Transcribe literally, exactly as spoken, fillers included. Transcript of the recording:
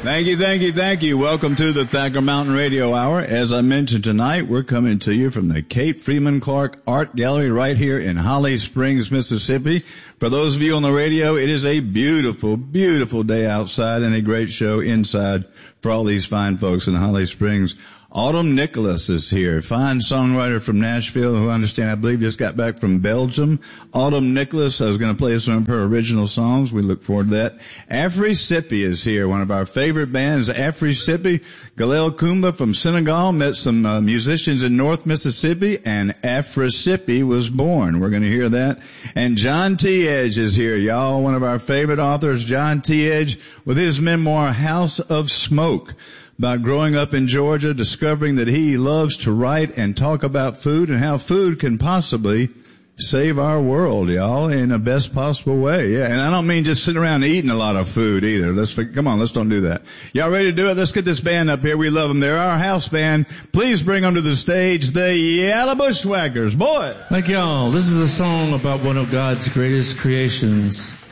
Thank you, thank you, thank you. Welcome to the Thacker Mountain Radio Hour. As I mentioned tonight, we're coming to you from the Kate Freeman Clark Art Gallery right here in Holly Springs, Mississippi. For those of you on the radio, it is a beautiful, beautiful day outside and a great show inside for all these fine folks in Holly Springs. Autumn Nicholas is here, fine songwriter from Nashville who I understand, I believe, just got back from Belgium. Autumn Nicholas, I was going to play some of her original songs. We look forward to that. Afrisipi is here, one of our favorite bands, Afrisipi. Galel Kumba from Senegal met some uh, musicians in North Mississippi, and Afrisipi was born. We're going to hear that. And John T. Edge is here, y'all, one of our favorite authors, John T. Edge, with his memoir, House of Smoke, about growing up in Georgia, discovering that he loves to write and talk about food and how food can possibly save our world, y'all, in the best possible way. Yeah, and I don't mean just sitting around eating a lot of food either. Let's, come on, let's don't do that. Y'all ready to do it? Let's get this band up here. We love them. They're our house band. Please bring them to the stage, the Yellow Bushwhackers. Boy! Thank y'all. This is a song about one of God's greatest creations.